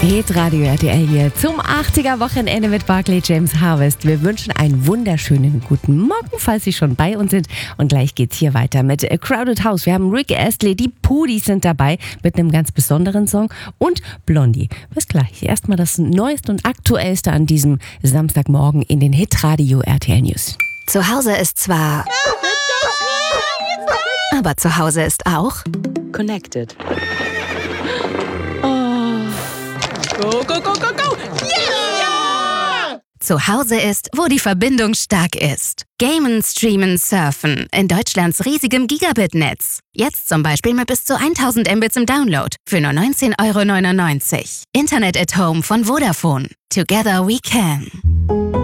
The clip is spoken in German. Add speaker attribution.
Speaker 1: Hitradio RTL hier zum 80er Wochenende mit Barclay James Harvest. Wir wünschen einen wunderschönen guten Morgen, falls Sie schon bei uns sind. Und gleich geht's hier weiter mit A Crowded House. Wir haben Rick Astley, die Pudis sind dabei mit einem ganz besonderen Song und Blondie. Bis gleich. Erstmal das Neueste und Aktuellste an diesem Samstagmorgen in den Hitradio RTL News.
Speaker 2: Zu Hause ist zwar... aber zu Hause ist auch...
Speaker 3: Connected.
Speaker 4: Go, go, go, go, go! Yeah!
Speaker 2: Zu Hause ist, wo die Verbindung stark ist. Gamen, streamen, surfen. In Deutschlands riesigem Gigabit-Netz. Jetzt zum Beispiel mit bis zu 1000 Mbits im Download. Für nur 19,99 €. Internet at Home von Vodafone. Together we can.